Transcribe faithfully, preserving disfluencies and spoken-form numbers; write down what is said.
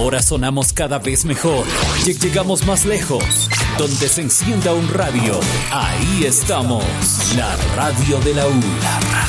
Ahora sonamos cada vez mejor. Lleg- Llegamos más lejos. Donde se encienda un radio, ahí estamos. La radio de la U. La radio